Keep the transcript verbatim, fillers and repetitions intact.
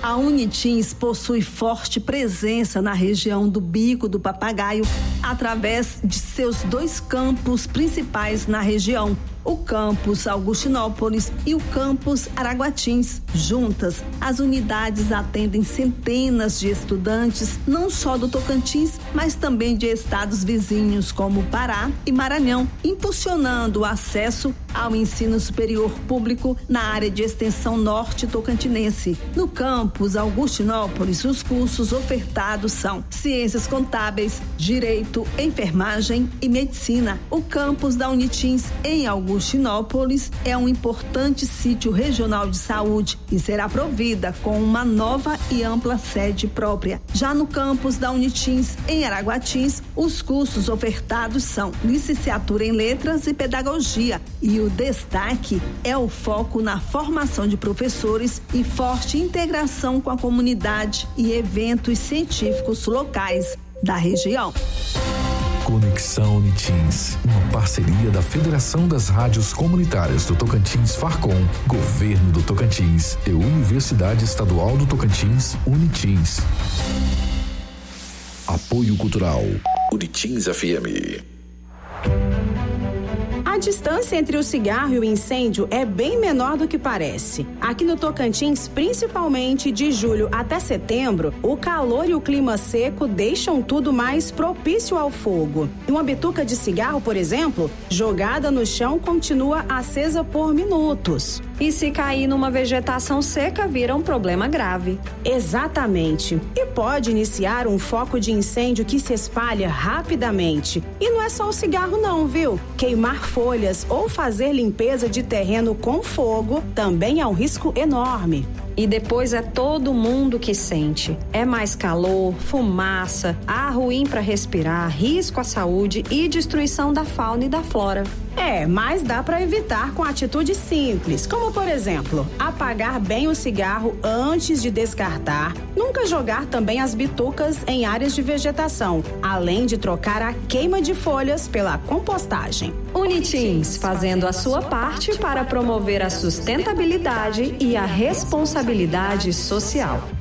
A Unitins possui forte presença na região do Bico do Papagaio através de seus dois campos principais na região, o campus Augustinópolis e o campus Araguatins. Juntas, as unidades atendem centenas de estudantes, não só do Tocantins, mas também de estados vizinhos como Pará e Maranhão, impulsionando o acesso ao ensino superior público na área de extensão norte tocantinense. No campus Augustinópolis, os cursos ofertados são Ciências Contábeis, Direito, Enfermagem e Medicina. O campus da Unitins em Augustinópolis é um importante sítio regional de saúde e será provida com uma nova e ampla sede própria. Já no campus da Unitins em Araguatins, os cursos ofertados são Licenciatura em Letras e Pedagogia, e o destaque é o foco na formação de professores e forte integração com a comunidade e eventos científicos locais da região. Conexão Unitins, uma parceria da Federação das Rádios Comunitárias do Tocantins Farcom, Governo do Tocantins e Universidade Estadual do Tocantins, Unitins. Apoio Cultural, Unitins F M. A distância entre o cigarro e o incêndio é bem menor do que parece. Aqui no Tocantins, principalmente de julho até setembro, o calor e o clima seco deixam tudo mais propício ao fogo. E uma bituca de cigarro, por exemplo, jogada no chão, continua acesa por minutos. E se cair numa vegetação seca, vira um problema grave. Exatamente. E pode iniciar um foco de incêndio que se espalha rapidamente. E não é só o cigarro não, viu? Queimar folhas ou fazer limpeza de terreno com fogo também é um risco enorme. E depois é todo mundo que sente. É mais calor, fumaça, ar ruim para respirar, risco à saúde e destruição da fauna e da flora. É, mas dá para evitar com atitudes simples, como por exemplo, apagar bem o cigarro antes de descartar, nunca jogar também as bitucas em áreas de vegetação, além de trocar a queima de folhas pela compostagem. Unitins, fazendo a sua parte para promover a sustentabilidade e a responsabilidade social.